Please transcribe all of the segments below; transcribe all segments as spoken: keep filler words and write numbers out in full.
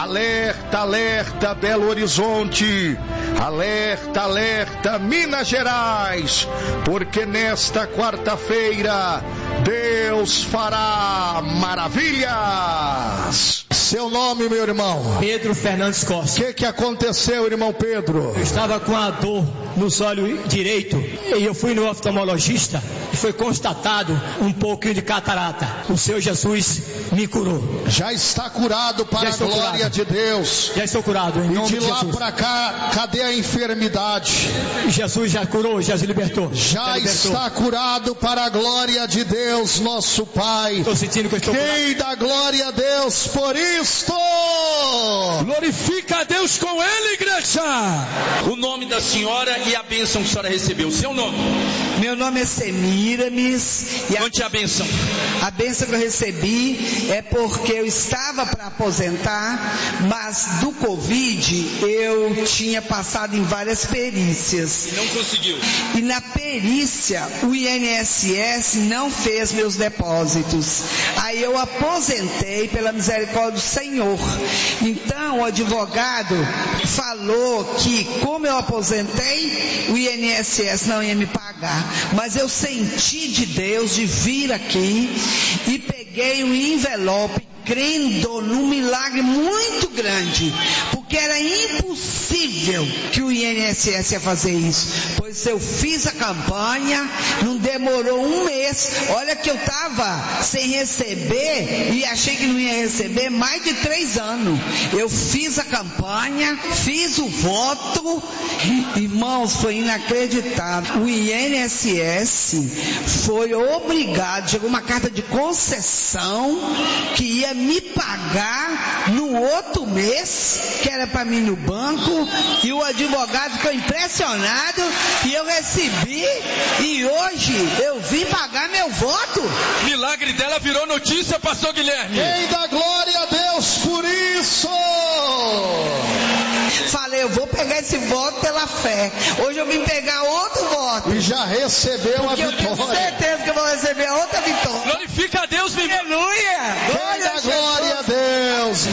Alerta, alerta, Belo Horizonte. Alerta, alerta, Minas Gerais. Porque nesta quarta-feira Deus fará maravilhas. Seu nome, meu irmão? Pedro Fernandes Costa. O que, que aconteceu, irmão Pedro? Eu estava com a dor nos olhos direito e eu fui no oftalmologista e foi constatado um pouquinho de catarata. O Senhor Jesus me curou. Já está curado para a glória curado. de Deus. Já estou curado, em nome de Jesus. E de lá para cá, cadê a enfermidade? Jesus já curou, já se libertou. Já, já libertou. Está curado para a glória de Deus, nosso Pai. Estou sentindo que eu estou Quem dá glória a Deus por isto? Glorifica a Deus com ele, igreja. O nome da senhora e a bênção que a senhora recebeu. Seu nome? Meu nome é Semiramis. E a... Conte a bênção. A bênção que eu recebi é porque eu estava para aposentar, mas do Covid eu tinha passado em várias perícias. E não conseguiu. E na perícia o I N S S não fez meus depósitos. Aí eu aposentei pela misericórdia do Senhor. Então o advogado falou que como eu aposentei, o I N S S não ia me pagar. Mas eu senti de Deus de vir aqui e peguei um envelope crendo num milagre muito grande, porque era impossível que o I N S S ia fazer isso, pois eu fiz a campanha, não demorou um mês. Olha que eu estava sem receber e achei que não ia receber mais de três anos. Eu fiz a campanha, fiz o voto, irmãos, foi inacreditável. O I N S S foi obrigado, chegou uma carta de concessão que ia me pagar no outro mês, que era para mim no banco, e o advogado ficou impressionado e eu recebi, e hoje eu vim pagar meu voto. Milagre dela virou notícia, pastor Guilherme. Quem dá glória a Deus por isso? Falei, eu vou pegar esse voto pela fé. Hoje eu vim pegar outro voto. E já recebeu a vitória. Eu tenho certeza que eu vou receber a outra vitória. Glorifica a Deus, meu irmão. Aleluia. Quem dá glória a Deus?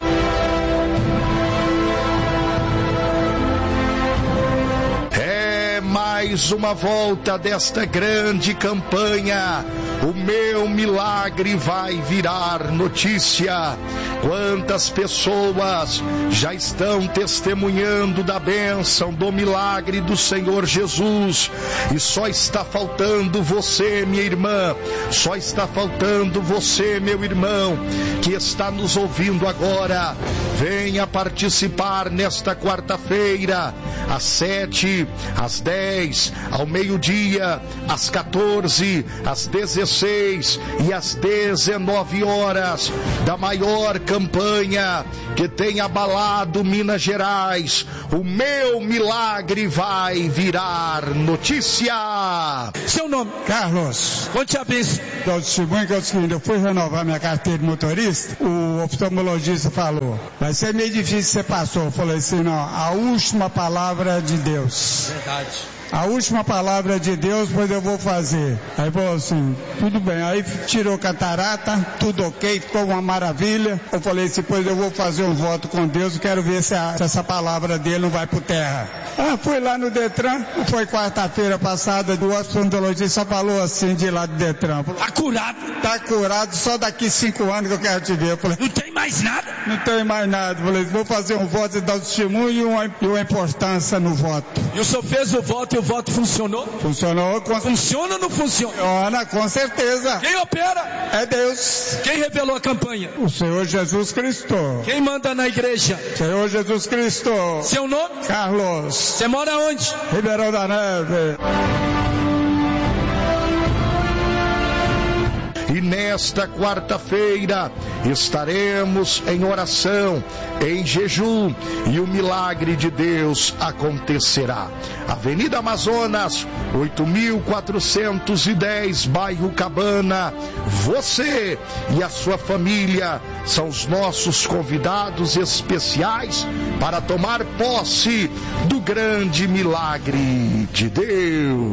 É mais uma volta desta grande campanha. O meu milagre vai virar notícia. Quantas pessoas já estão testemunhando da bênção, do milagre do Senhor Jesus. E só está faltando você, minha irmã. Só está faltando você, meu irmão, que está nos ouvindo agora. Venha participar nesta quarta-feira, às sete, às dez, ao meio-dia, às quatorze, às dezesseis e às dezenove horas, da maior campanha que tem abalado Minas Gerais. O meu milagre vai virar notícia. Seu nome? Carlos. Conte a bênção. O testemunho que é o seguinte: eu fui renovar minha carteira de motorista, o oftalmologista falou, vai ser meio difícil você passou. Eu falei assim, não, a última palavra de Deus. Verdade. A última palavra de Deus, pois eu vou fazer. Aí falou assim, tudo bem. Aí tirou catarata, tudo ok, ficou uma maravilha. Eu falei assim, pois eu vou fazer um voto com Deus, quero ver se, a, se essa palavra dele não vai por terra. Ah, fui lá no Detran, foi quarta-feira passada, do oftalmologista falou assim, de lá do Detran. Tá curado? Tá curado, só daqui cinco anos que eu quero te ver. Eu falei, não tem mais nada? Não tem mais nada. Eu falei, vou fazer um voto e dar um testemunho e uma, e uma importância no voto. E o senhor fez o voto e o voto funcionou? Funcionou. Com... Funciona ou não funciona? Funciona, com certeza. Quem opera? É Deus. Quem revelou a campanha? O Senhor Jesus Cristo. Quem manda na igreja? Senhor Jesus Cristo. Seu nome? Carlos. Você mora onde? Ribeirão da Neve. E nesta quarta-feira estaremos em oração, em jejum, e o milagre de Deus acontecerá. Avenida Amazonas, oito mil quatrocentos e dez, bairro Cabana. Você e a sua família são os nossos convidados especiais para tomar posse do grande milagre de Deus.